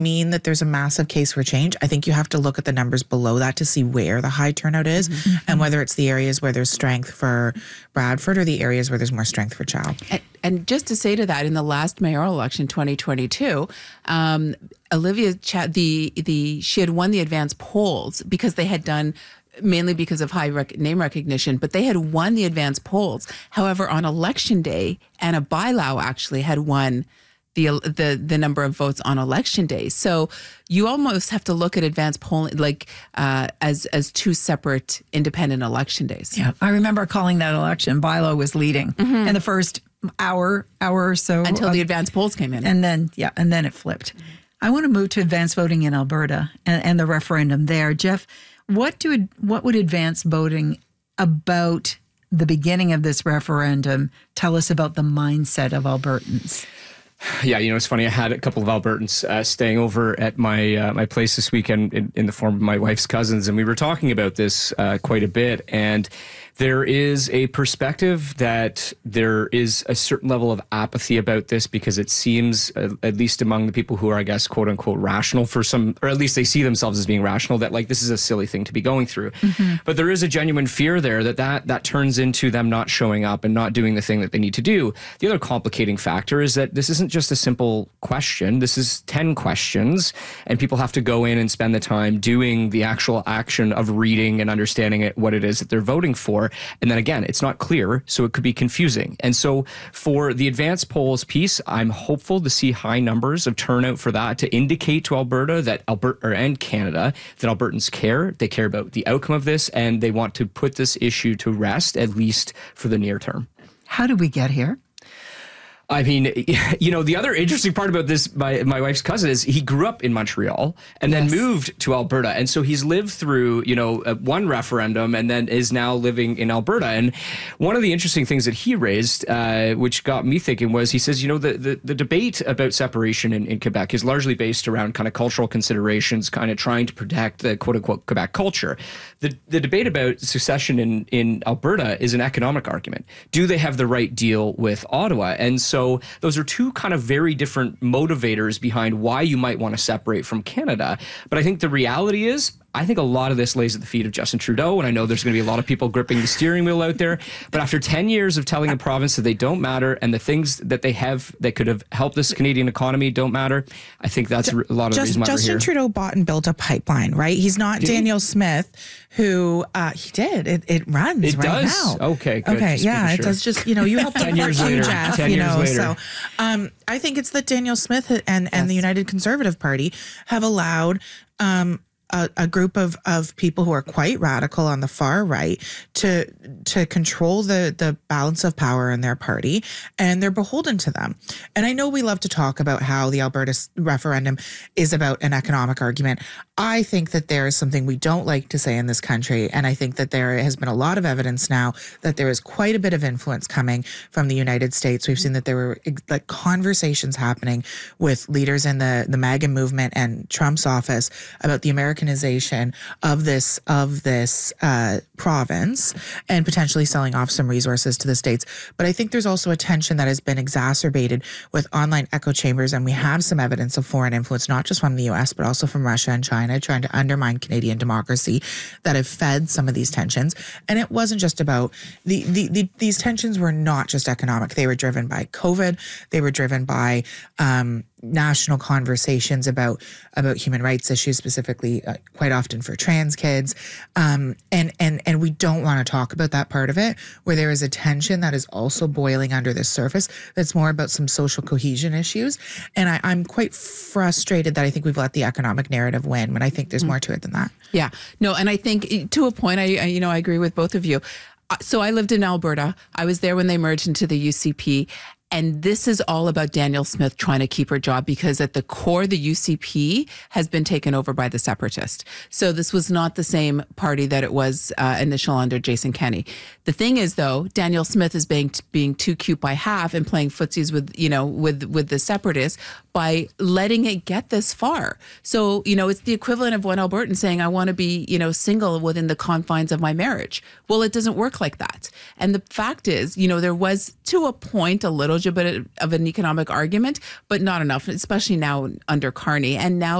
mean that there's a massive case for change. I think you have to look at the numbers below that to see where the high turnout is and whether it's the areas where there's strength for Bradford or the areas where there's more strength for Chow. And just to say to that, in the last mayoral election, 2022, Olivia Chow, she had won the advance polls because they had done, mainly because of high name recognition, but they had won the advance polls. However, on election day, Anna Bailão actually had won the number of votes on election day. So you almost have to look at advance polling as two separate independent election days. Yeah, I remember calling that election. Bailão was leading in the first hour or so until the advance polls came in, and then it flipped. I want to move to advance voting in Alberta and the referendum there, Jeff. What would advance voting about the beginning of this referendum tell us about the mindset of Albertans? Yeah, it's funny. I had a couple of Albertans staying over at my place this weekend in the form of my wife's cousins, and we were talking about this quite a bit. And there is a perspective that there is a certain level of apathy about this because it seems, at least among the people who are, I guess, quote unquote, rational for some, or at least they see themselves as being rational, that like this is a silly thing to be going through. But there is a genuine fear there that turns into them not showing up and not doing the thing that they need to do. The other complicating factor is that this isn't just a simple question. This is 10 questions, and people have to go in and spend the time doing the actual action of reading and understanding what it is that they're voting for. And then again, it's not clear, so it could be confusing. And so for the advance polls piece, I'm hopeful to see high numbers of turnout for that to indicate to Alberta that and Canada that Albertans care. They care about the outcome of this, and they want to put this issue to rest, at least for the near term. How did we get here? I mean, the other interesting part about this, my wife's cousin, is he grew up in Montreal and then moved to Alberta. And so he's lived through, one referendum and then is now living in Alberta. And one of the interesting things that he raised, which got me thinking, was he says, the debate about separation in Quebec is largely based around kind of cultural considerations, kind of trying to protect the quote unquote Quebec culture. The debate about secession in Alberta is an economic argument. Do they have the right deal with Ottawa? And so those are two kind of very different motivators behind why you might want to separate from Canada. But I think the reality is, I think a lot of this lays at the feet of Justin Trudeau, and I know there's going to be a lot of people gripping the steering wheel out there. But after 10 years of telling a province that they don't matter and the things that they have that could have helped this Canadian economy don't matter, I think that's a lot of the reason why we're here. Justin Trudeau bought and built a pipeline, right? He's not Daniel Smith, who he did. It runs it right does? now. Okay, good. Okay, yeah, it does. Just you helped 10 years later. Jeff. 10 years later. So I think it's that Daniel Smith and the United Conservative Party have allowed a group of people who are quite radical on the far right to control the balance of power in their party, and they're beholden to them. And I know we love to talk about how the Alberta referendum is about an economic argument. I think that there is something we don't like to say in this country, and I think that there has been a lot of evidence now that there is quite a bit of influence coming from the United States. We've seen that there were like conversations happening with leaders in the MAGA movement and Trump's office about the Americanization of this province and potentially selling off some resources to the states. But I think there's also a tension that has been exacerbated with online echo chambers, and we have some evidence of foreign influence, not just from the U.S., but also from Russia and China, trying to undermine Canadian democracy, that have fed some of these tensions. And it wasn't just about these tensions were not just economic. They were driven by COVID. They were driven by national conversations about human rights issues, specifically quite often for trans kids. And we don't want to talk about that part of it, where there is a tension that is also boiling under the surface that's more about some social cohesion issues. And I'm quite frustrated that I think we've let the economic narrative win, when I think there's more to it than that. Yeah, no, and I think to a point, I agree with both of you. So I lived in Alberta. I was there when they merged into the UCP. And this is all about Daniel Smith trying to keep her job, because at the core, the UCP has been taken over by the separatists. So this was not the same party that it was initial under Jason Kenney. The thing is, though, Daniel Smith is being too cute by half and playing footsies with the separatists by letting it get this far. So, it's the equivalent of one Albertan saying, I want to be, single within the confines of my marriage. Well, it doesn't work like that. And the fact is, there was to a point a little little bit of an economic argument, but not enough, especially now under Carney. And now